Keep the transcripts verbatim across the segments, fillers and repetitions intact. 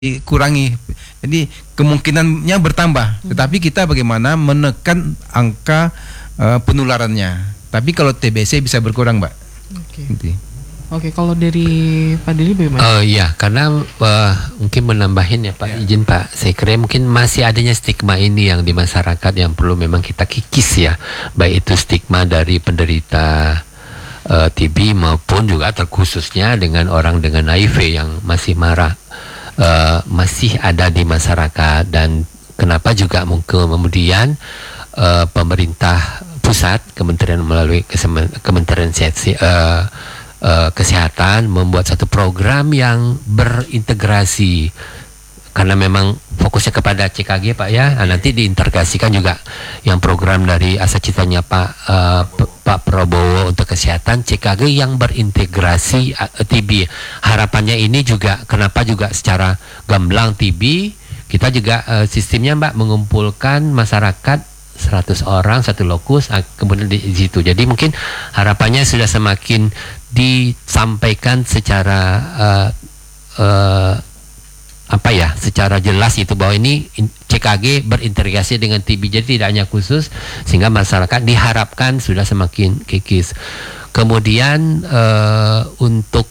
dikurangi. Jadi kemungkinannya bertambah, tetapi kita bagaimana menekan angka uh, penularannya. Tapi kalau T B C bisa berkurang, Mbak. Oke. Okay. Oke, kalau dari Pak Dili bagaimana? Oh iya, karena uh, mungkin menambahin ya Pak, Ya. izin Pak, saya kira mungkin masih adanya stigma ini yang di masyarakat yang perlu memang kita kikis ya, baik itu stigma dari penderita uh, T B maupun juga terkhususnya dengan orang dengan H I V yang masih marah. Uh, masih ada di masyarakat. Dan kenapa juga mungkin kemudian uh, pemerintah pusat, kementerian melalui kesem- kementerian Sesi, uh, uh, kesehatan membuat satu program yang berintegrasi, karena memang fokusnya kepada C K G Pak ya. Nah, nanti diintegrasikan juga yang program dari asa citanya Pak uh, P- Pak Prabowo untuk kesehatan, C K G yang berintegrasi uh, T B. Harapannya ini juga kenapa juga secara gamblang T B kita juga uh, sistemnya Mbak mengumpulkan masyarakat seratus orang satu lokus, uh, kemudian di, di situ. Jadi mungkin harapannya sudah semakin disampaikan secara uh, uh, apa ya, secara jelas itu bahwa ini C K G berintegrasi dengan T B, jadi tidak hanya khusus, sehingga masyarakat diharapkan sudah semakin kikis. Kemudian uh, untuk,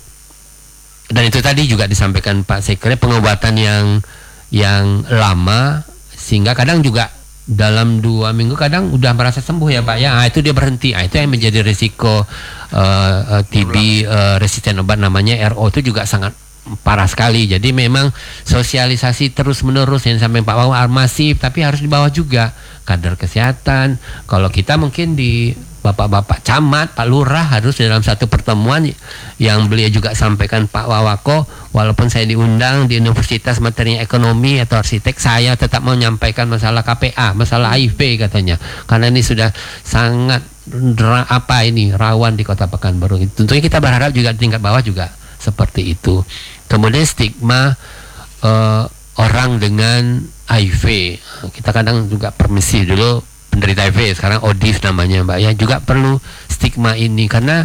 dan itu tadi juga disampaikan Pak Sekre, pengobatan yang yang lama sehingga kadang juga dalam dua minggu kadang udah merasa sembuh ya Pak ya, ah, itu dia berhenti, ah, itu yang menjadi risiko uh, uh, T B uh, resisten obat namanya R O, itu juga sangat parah sekali. Jadi memang sosialisasi terus menerus yang sampai Pak Wawan masif, tapi harus di bawah juga kader kesehatan. Kalau kita mungkin di bapak-bapak camat, Pak Lurah harus dalam satu pertemuan yang beliau juga sampaikan Pak Wawako, walaupun saya diundang di Universitas Materinya Ekonomi atau Arsitek, saya tetap mau menyampaikan masalah K P A, masalah H I V katanya, karena ini sudah sangat apa ini rawan di Kota Pekanbaru. Tentunya kita berharap juga di tingkat bawah juga seperti itu. Kemudian stigma uh, orang dengan H I V, kita kadang juga permisi dulu penderita H I V, sekarang O D I F namanya Mbak ya, juga perlu stigma ini karena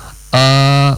uh,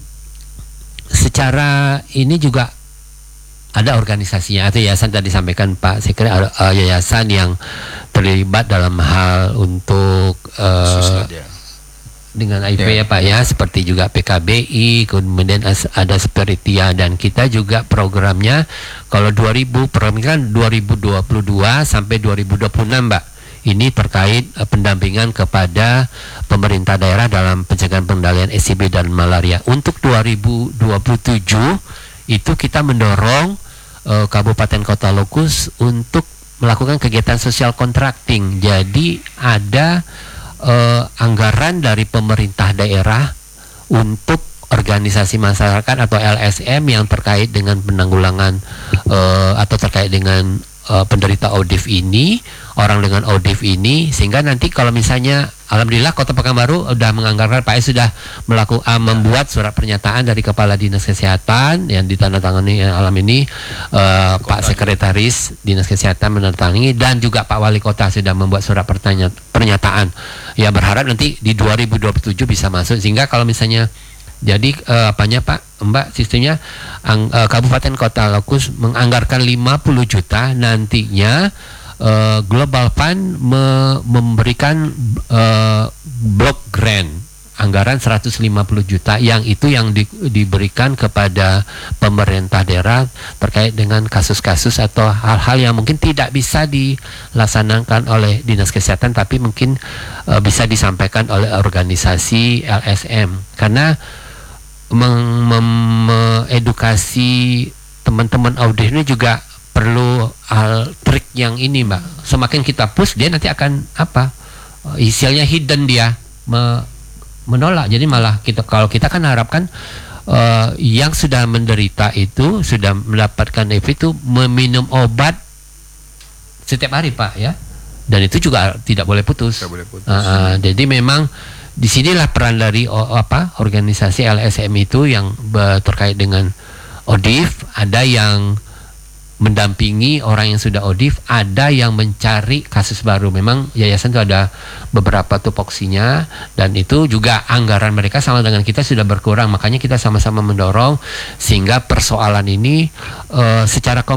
secara ini juga ada organisasinya atau yayasan, tadi sampaikan Pak Sekre, uh, yayasan yang terlibat dalam hal untuk uh, dengan H I V ya. ya Pak ya, seperti juga P K B I, kemudian ada Spiritia, dan kita juga programnya kalau dua ribu programnya kan dua ribu dua puluh dua sampai dua ribu dua puluh enam Mbak. Ini terkait uh, pendampingan kepada pemerintah daerah dalam pencegahan pengendalian S I V dan malaria. Untuk dua ribu dua puluh tujuh itu kita mendorong uh, kabupaten kota lokus untuk melakukan kegiatan social contracting. Jadi ada Uh, anggaran dari pemerintah daerah untuk organisasi masyarakat atau L S M yang terkait dengan penanggulangan uh, atau terkait dengan uh, penderita O D I F ini, orang dengan O D I F ini, sehingga nanti kalau misalnya alhamdulillah Kota Pekanbaru sudah menganggarkan, Pak S sudah melakukan uh, membuat surat pernyataan dari Kepala Dinas Kesehatan yang ditandatangani uh, alam ini uh, Pak Sekretaris Dinas Kesehatan menandatangani, dan juga Pak Wali Kota sudah membuat surat pertanya- pernyataan. Ya berharap nanti di dua ribu dua puluh tujuh bisa masuk, sehingga kalau misalnya jadi uh, apanya Pak Mbak sistemnya ang, uh, Kabupaten Kota Lokus menganggarkan lima puluh juta, nantinya Uh, Global Fund me- memberikan uh, block grant anggaran seratus lima puluh juta, yang itu yang di- diberikan kepada pemerintah daerah terkait dengan kasus-kasus atau hal-hal yang mungkin tidak bisa dilaksanakan oleh Dinas Kesehatan, tapi mungkin uh, bisa disampaikan oleh organisasi L S M, karena meng- mem- edukasi teman-teman audit ini juga perlu hal trik yang ini Mbak. Semakin kita push, dia nanti akan apa? Isinya hidden, dia me, menolak. Jadi malah kita, kalau kita kan harapkan uh, yang sudah menderita itu sudah mendapatkan H I V itu meminum obat setiap hari Pak ya. Dan itu juga tidak boleh putus. Tidak boleh putus. Uh, jadi memang disinilah peran dari oh, apa organisasi L S M itu yang uh, terkait dengan O D I F. Ada yang mendampingi orang yang sudah odif, ada yang mencari kasus baru. Memang yayasan itu ada beberapa tupoksinya, dan itu juga anggaran mereka sama dengan kita sudah berkurang. Makanya kita sama-sama mendorong sehingga persoalan ini uh, secara